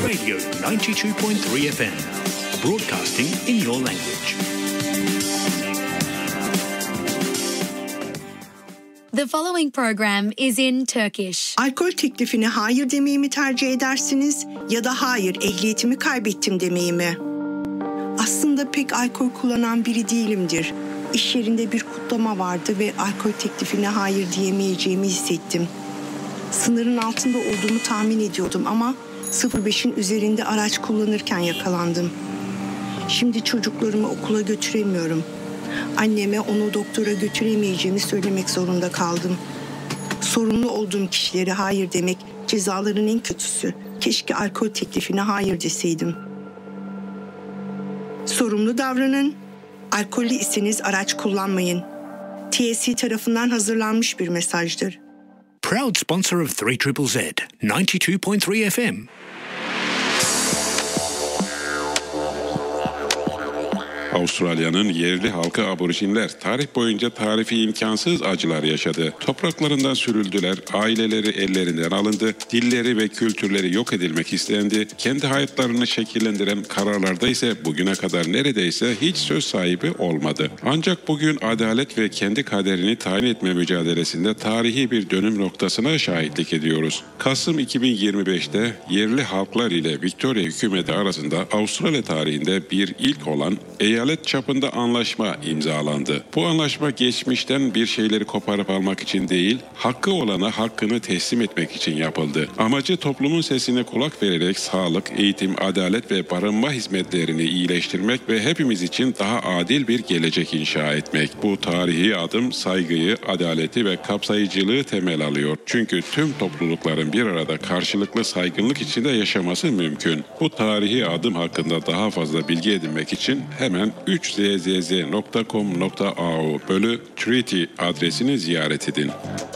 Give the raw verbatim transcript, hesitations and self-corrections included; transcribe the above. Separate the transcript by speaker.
Speaker 1: Radio ninety-two point three F M, broadcasting in your language.
Speaker 2: The following program is in Turkish.
Speaker 3: Alkol teklifine hayır demeyi mi tercih edersiniz ya da hayır ehliyetimi kaybettim demeyi mi? Aslında pek alkol kullanan biri değilimdir. İş yerinde bir kutlama vardı ve alkol teklifine hayır diyemeyeceğimi hissettim. Sınırın altında olduğumu tahmin ediyordum ama sıfır beşin üzerinde araç kullanırken yakalandım. Şimdi çocuklarımı okula götüremiyorum. Anneme onu doktora götüremeyeceğimi söylemek zorunda kaldım. Sorumlu olduğum kişilere hayır demek cezaların en kötüsü. Keşke alkol teklifine hayır deseydim. Sorumlu davranın. Alkollü iseniz araç kullanmayın. T S E tarafından hazırlanmış bir mesajdır.
Speaker 1: Proud sponsor of three Z Z, ninety-two point three F M.
Speaker 4: Avustralya'nın yerli halkı aborjinler tarih boyunca tarifi imkansız acılar yaşadı. Topraklarından sürüldüler, aileleri ellerinden alındı, dilleri ve kültürleri yok edilmek istendi. Kendi hayatlarını şekillendiren kararlarda ise bugüne kadar neredeyse hiç söz sahibi olmadı. Ancak bugün adalet ve kendi kaderini tayin etme mücadelesinde tarihi bir dönüm noktasına şahitlik ediyoruz. Kasım iki bin yirmi beşte yerli halklar ile Victoria hükümeti arasında Avustralya tarihinde bir ilk olan eyalet çapında anlaşma imzalandı. Bu anlaşma geçmişten bir şeyleri koparıp almak için değil, hakkı olana hakkını teslim etmek için yapıldı. Amacı toplumun sesine kulak vererek sağlık, eğitim, adalet ve barınma hizmetlerini iyileştirmek ve hepimiz için daha adil bir gelecek inşa etmek. Bu tarihi adım saygıyı, adaleti ve kapsayıcılığı temel alıyor. Çünkü tüm toplulukların bir arada karşılıklı saygınlık içinde yaşaması mümkün. Bu tarihi adım hakkında daha fazla bilgi edinmek için hemen üç z z z nokta com nokta a u bölü treaty adresini ziyaret edin.